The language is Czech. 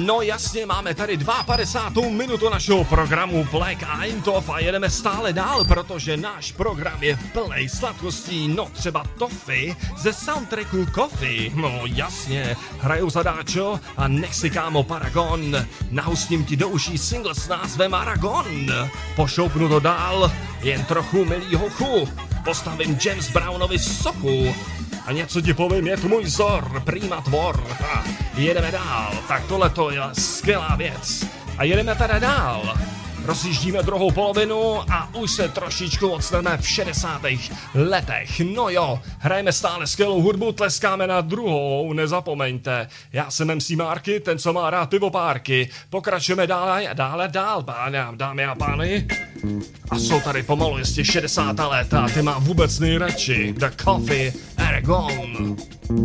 No jasně, máme tady 52. minutu našeho programu Black Eintopf a jedeme stále dál, protože náš program je plnej sladkostí, no třeba toffee ze soundtracku Coffee. No jasně, hraju zadáčo a nech si kámo Paragon. Nahustím ti do uší single s názvem Aragon. Pošoupnu to dál, jen trochu milý hochu. Postavím James Brownovi sochu. A něco ti povím, je to můj vzor, prima tvor. A jedeme dál, tak tohleto je skvělá věc. A jedeme teda dál. Rozjíždíme druhou polovinu a už se trošičku odstaneme v 60. letech. No jo, hrajeme stále skvělou hudbu, tleskáme na druhou, nezapomeňte. Já jsem MC Marky, ten, co má rád pivopárky. Pokračujeme dál, dámy a pány. A jsou tady pomalu ještě 60. léta, ty má vůbec nejradši. The Coffee Aragon.